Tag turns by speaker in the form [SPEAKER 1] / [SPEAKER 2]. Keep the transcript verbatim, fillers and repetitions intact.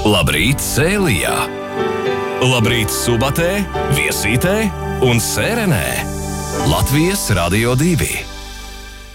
[SPEAKER 1] Labrīt Sēlijā! Labrīt Subatē, Viesītē un Sērenē! Latvijas Radio divi.